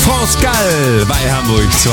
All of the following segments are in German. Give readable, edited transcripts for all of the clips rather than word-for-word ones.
France Gall bei Hamburg 2.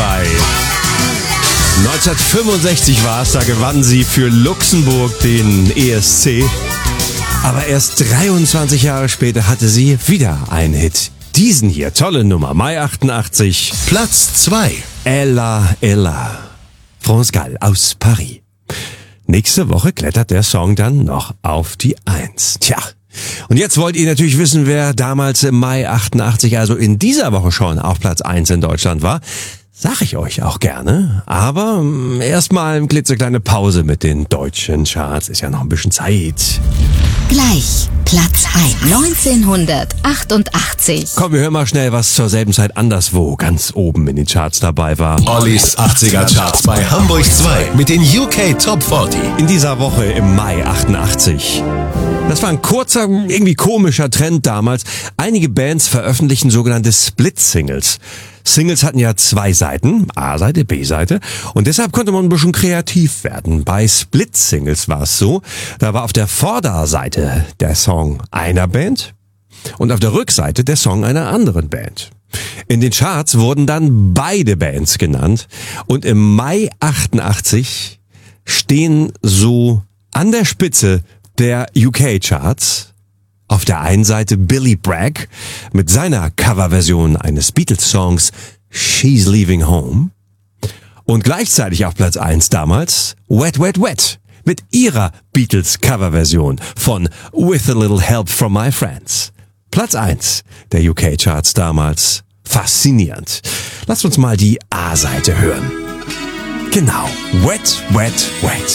1965 war es, da gewann sie für Luxemburg den ESC. Aber erst 23 Jahre später hatte sie wieder einen Hit. Diesen hier, tolle Nummer, Mai 88. Platz 2. Ella, Ella. France Gall aus Paris. Nächste Woche klettert der Song dann noch auf die 1. Tja. Und jetzt wollt ihr natürlich wissen, wer damals im Mai 88, also in dieser Woche schon auf Platz 1 in Deutschland war. Sag ich euch auch gerne. Aber erstmal eine klitzekleine Pause mit den deutschen Charts. Ist ja noch ein bisschen Zeit. Gleich Platz 1. 1988. Komm, wir hören mal schnell, was zur selben Zeit anderswo ganz oben in den Charts dabei war. Ollis 80er Charts bei Hamburg 2 mit den UK Top 40. In dieser Woche im Mai 88. Das war ein kurzer, irgendwie komischer Trend damals. Einige Bands veröffentlichen sogenannte Split-Singles. Singles hatten ja 2 Seiten, A-Seite, B-Seite, und deshalb konnte man ein bisschen kreativ werden. Bei Split-Singles war es so, da war auf der Vorderseite der Song einer Band und auf der Rückseite der Song einer anderen Band. In den Charts wurden dann beide Bands genannt und im Mai 88 stehen so an der Spitze der UK-Charts auf der einen Seite Billy Bragg mit seiner Coverversion eines Beatles-Songs She's Leaving Home und gleichzeitig auf Platz 1 damals Wet Wet Wet mit ihrer Beatles-Coverversion von With a Little Help from My Friends. Platz 1 der UK-Charts damals. Faszinierend. Lasst uns mal die A-Seite hören. Genau, Wet Wet Wet.